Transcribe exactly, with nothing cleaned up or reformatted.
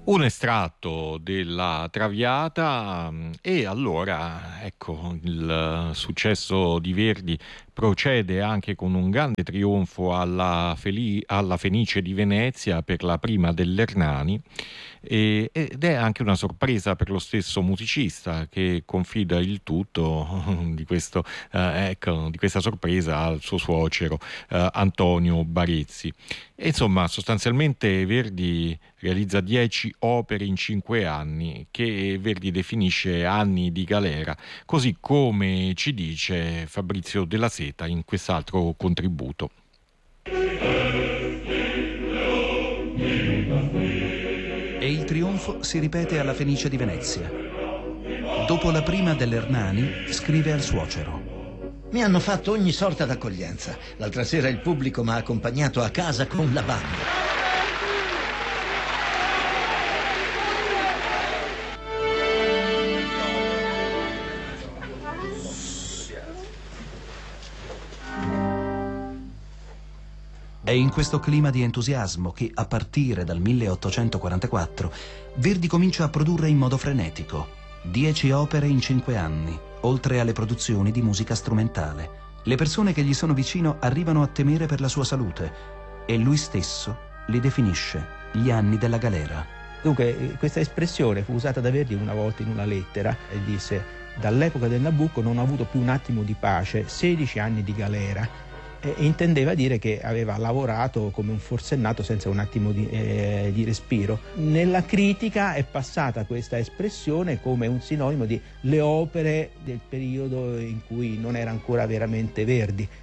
Un estratto della Traviata mh, e allora ecco il successo di Verdi procede anche con un grande trionfo alla, Feli- alla Fenice di Venezia per la prima dell'Ernani e- ed è anche una sorpresa per lo stesso musicista che confida il tutto di, questo, eh, ecco, di questa sorpresa al suo suocero eh, Antonio Barezzi. E insomma, sostanzialmente Verdi realizza dieci opere in cinque anni, che Verdi definisce anni di galera, così come ci dice Fabrizio Della Seta in quest'altro contributo. E il trionfo si ripete alla Fenice di Venezia. Dopo la prima dell'Ernani, scrive al suocero: Mi hanno fatto ogni sorta d'accoglienza. L'altra sera il pubblico mi ha accompagnato a casa con la banda. È in questo clima di entusiasmo che, a partire dal milleottocentoquarantaquattro, Verdi comincia a produrre in modo frenetico. Dieci opere in cinque anni, oltre alle produzioni di musica strumentale. Le persone che gli sono vicino arrivano a temere per la sua salute e lui stesso li definisce gli anni della galera. Dunque, questa espressione fu usata da Verdi una volta in una lettera e disse: dall'epoca del Nabucco non ho avuto più un attimo di pace, sedici anni di galera. E intendeva dire che aveva lavorato come un forsennato senza un attimo di, eh, di respiro. Nella critica è passata questa espressione come un sinonimo di le opere del periodo in cui non era ancora veramente Verdi.